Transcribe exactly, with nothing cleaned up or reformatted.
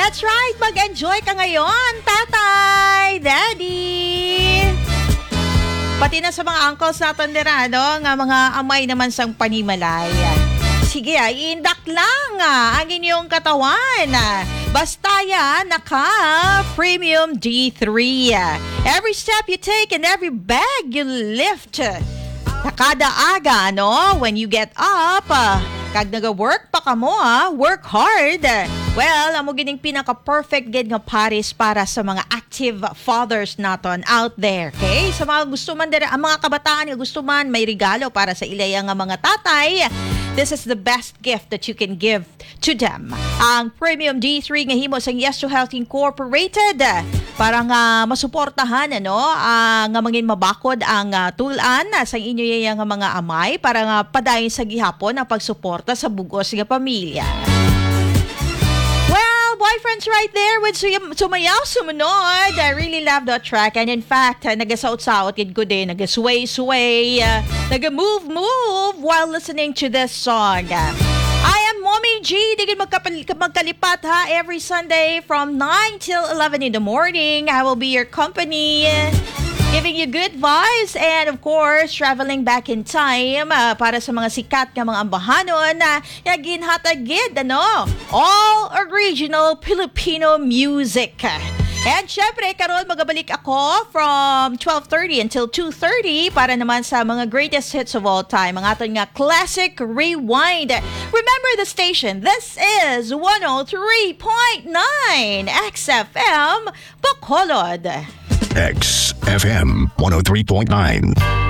That's right, mag-enjoy ka ngayon, tatay, daddy. Pati na sa mga uncles natin nila, no? Nga mga amay naman sang panimalay. Sige, iindak lang ah, ang inyong katawan. Basta yan, naka-Premium D three. Every step you take and every bag you lift. Nakada aga, no? When you get up, kag naga-work pa ka mo, ah, work hard. Well, amo gining pinaka-perfect gid nga pares para sa mga active fathers naton out there. Okay? Sa mga gusto man dira, ang mga kabataan nga gusto man may regalo para sa ilaya nga mga tatay, this is the best gift that you can give to them. Ang Premium D three nga himo sa Yes to Health Incorporated para nga masuportahan ano, uh, nga mangin mabakod ang uh, tulan sa inyo yang mga amay para nga padayon sa gihapon ang pagsuporta sa bugos nga pamilya. Well, boyfriends right there with sumayaw sumunod. I really love that track. And in fact, uh, nagasaot-saot yun ko din. Nagasway-sway. Uh, Nagamove-move while listening to this song. Uh, I am Mommy G. Digin magkapal- magkalipat ha. Every Sunday from nine till eleven in the morning. I will be your company. Giving you good vibes and of course, traveling back in time uh, para sa mga sikat nga mga ambahanon na uh, ginhatagid, ano? All original Filipino music. And syempre, karon magabalik ako from twelve thirty until two thirty para naman sa mga greatest hits of all time. Ang aton nga Classic Rewind. Remember the station. This is one oh three point nine X F M Bacolod. X F M one oh three point nine.